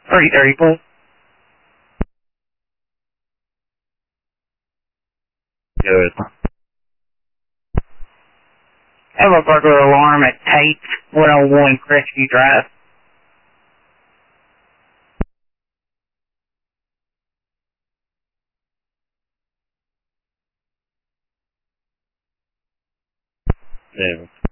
330, please. Good. Have a burglar alarm at Tate 101 Crestview Drive. Yeah.